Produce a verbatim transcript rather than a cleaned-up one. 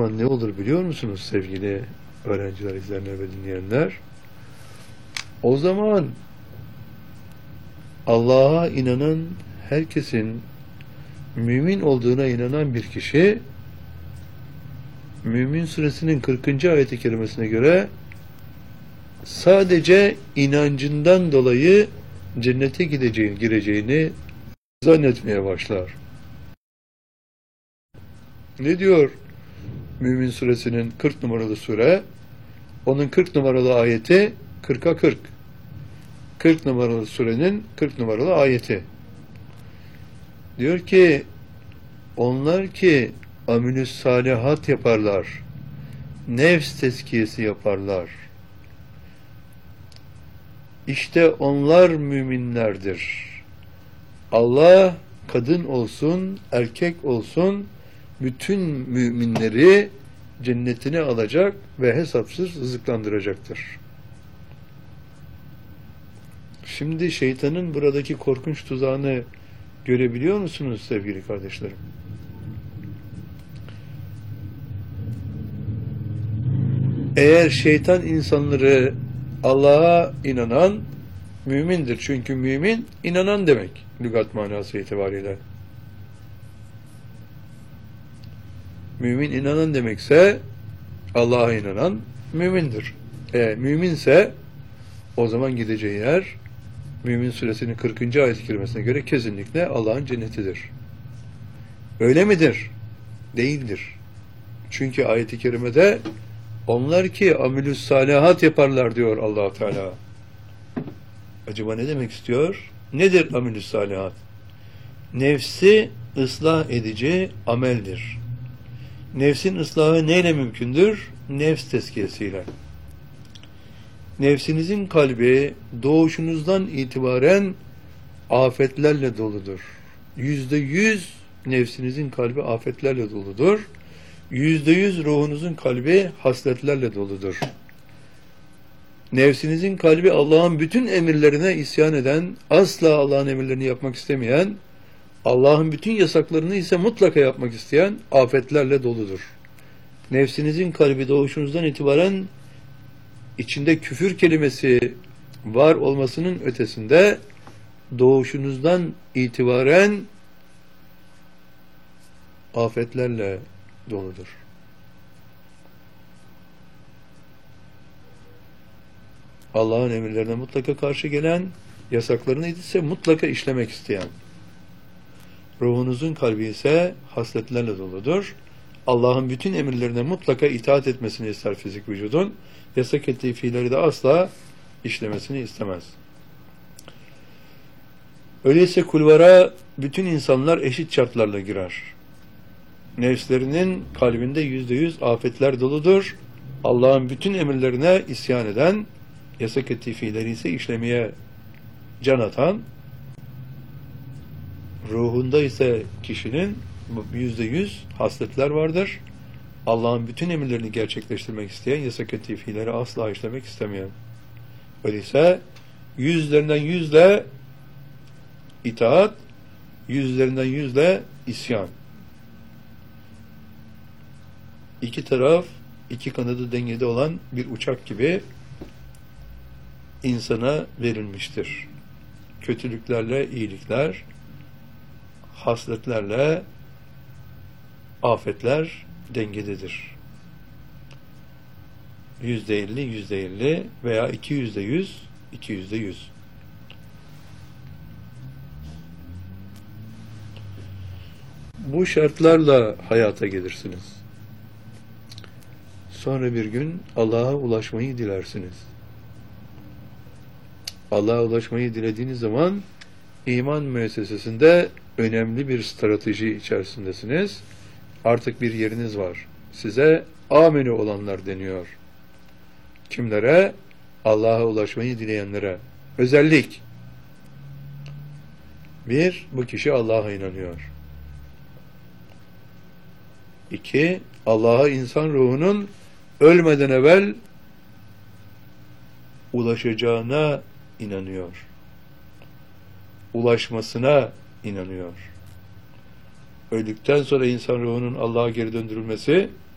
zaman ne olur biliyor musunuz sevgili öğrenciler, izleyenler ve dinleyenler? O zaman Allah'a inanan herkesin mümin olduğuna inanan bir kişi, Mümin Suresinin kırkıncı ayet-i kerimesine göre sadece inancından dolayı cennete gideceğini, gireceğini zannetmeye başlar. Ne diyor Mümin Suresinin kırk numaralı sure? Onun kırk numaralı ayeti kırka kırk. kırk numaralı surenin kırk numaralı ayeti. Diyor ki onlar ki amilüs salihat yaparlar, nefs tezkiyesi yaparlar, İşte onlar müminlerdir. Allah kadın olsun, erkek olsun bütün müminleri cennetine alacak ve hesapsız rızıklandıracaktır. Şimdi şeytanın buradaki korkunç tuzağını görebiliyor musunuz sevgili kardeşlerim? Eğer şeytan insanları Allah'a inanan mümindir. Çünkü mümin inanan demek lügat manası itibariyle. Mümin inanan demekse Allah'a inanan mümindir. E, müminse o zaman gideceği yer Mümin Suresinin kırkıncı ayet-i kerimesine göre kesinlikle Allah'ın cennetidir. Öyle midir? Değildir. Çünkü ayet-i kerimede onlar ki amilüs salihat yaparlar diyor Allah Teala. Acaba ne demek istiyor? Nedir amilüs salihat? Nefsi ıslah edici ameldir. Nefsin ıslahı neyle mümkündür? Nefs tezkiyesiyle. Nefsinizin kalbi doğuşunuzdan itibaren afetlerle doludur. Yüzde yüz nefsinizin kalbi afetlerle doludur. Yüzde yüz ruhunuzun kalbi hasletlerle doludur. Nefsinizin kalbi Allah'ın bütün emirlerine isyan eden, asla Allah'ın emirlerini yapmak istemeyen, Allah'ın bütün yasaklarını ise mutlaka yapmak isteyen afetlerle doludur. Nefsinizin kalbi doğuşunuzdan itibaren içinde küfür kelimesi var olmasının ötesinde doğuşunuzdan itibaren afetlerle doludur. Allah'ın emirlerine mutlaka karşı gelen, yasaklarını ise mutlaka işlemek isteyen. Ruhunuzun kalbi ise hasletlerle doludur. Allah'ın bütün emirlerine mutlaka itaat etmesini ister fizik vücudun, yasak ettiği fiilleri de asla işlemesini istemez. Öyleyse kulvara bütün insanlar eşit şartlarla girer. Nefslerinin kalbinde yüzde yüz afetler doludur. Allah'ın bütün emirlerine isyan eden, yasak ettiği fiilleri ise işlemeye can atan, ruhunda ise kişinin yüzde yüz hasletler vardır. Allah'ın bütün emirlerini gerçekleştirmek isteyen, yasak ettiği fiilleri asla işlemek istemeyen. Öyleyse yüzlerinden yüzle itaat, yüzlerinden yüzle isyan. İki taraf, iki kanadı dengede olan bir uçak gibi insana verilmiştir. Kötülüklerle iyilikler, hasletlerle afetler dengededir. Yüzde elli, yüzde elli veya iki yüzde yüz, iki yüzde yüz. Bu şartlarla hayata gelirsiniz. Sonra bir gün Allah'a ulaşmayı dilersiniz. Allah'a ulaşmayı dilediğiniz zaman iman müessesesinde önemli bir strateji içerisindesiniz. Artık bir yeriniz var. Size amenü olanlar deniyor. Kimlere? Allah'a ulaşmayı dileyenlere. Özellik. Bir, bu kişi Allah'a inanıyor. İki, Allah'a insan ruhunun ölmeden evvel ulaşacağına inanıyor. Ulaşmasına inanıyor. Öldükten sonra insan ruhunun Allah'a geri döndürülmesi